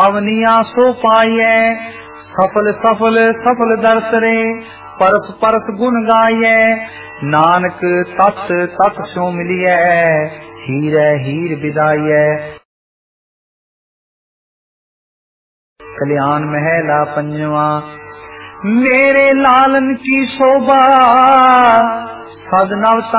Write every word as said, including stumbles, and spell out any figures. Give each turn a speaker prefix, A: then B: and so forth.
A: पावनिया सो पाइए, सफल सफल सफल दर्शरे, परस परस गुण गाइए, नानक तत् तत् सो मिलिए, हीरे हीर विदाइए। कल्याण महला पंजवा। मेरे लालन की शोभा सद नवता